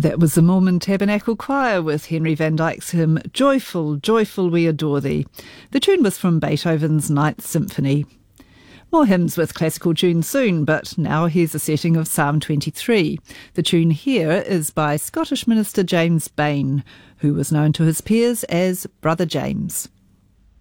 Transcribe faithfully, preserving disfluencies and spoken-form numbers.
That was the Mormon Tabernacle Choir with Henry Van Dyke's hymn, Joyful, Joyful We Adore Thee. The tune was from Beethoven's Ninth Symphony. More hymns with classical tunes soon, but now here's a setting of Psalm twenty-three. The tune here is by Scottish minister James Bain, who was known to his peers as Brother James.